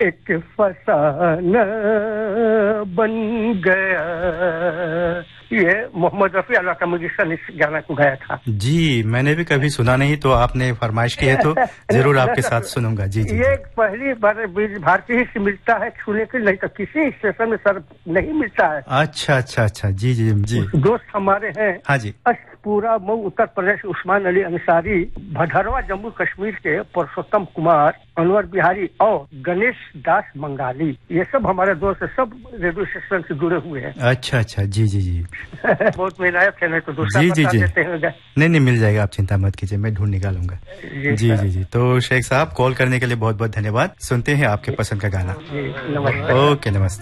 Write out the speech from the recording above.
एक फसाना बन गया। ये मोहम्मद रफी अल्लाह मंगेशकर ने इस गाना को गाया था। जी, मैंने भी कभी सुना नहीं, तो आपने फरमाइश की है तो जरूर आपके साथ सुनूंगा। जी जी, ये पहली बार भारतीय ही से मिलता है सुनने के, नहीं तो किसी स्टेशन में सर नहीं मिलता है। अच्छा अच्छा अच्छा, जी जी जी। दोस्त हमारे हैं, हाँ जी, पूरा मऊ उत्तर प्रदेश, उस्मान अली अंसारी, भदरवा जम्मू कश्मीर के पुरुषोत्तम कुमार, अनवर बिहारी और गणेश दास बंगाली, ये सब हमारे दोस्त, सब रेडियो स्टेशन से जुड़े हुए हैं। अच्छा अच्छा, जी जी जी। बहुत मेहनत है, नहीं तो दूसरा बता देते हैं। नहीं मिल जाएगा, आप चिंता मत कीजिए, मैं ढूंढ निकालूंगा। जी जी जी। तो शेख साहब, कॉल करने के लिए बहुत बहुत धन्यवाद। सुनते हैं आपके पसंद का गाना। नमस्ते। ओके, नमस्ते।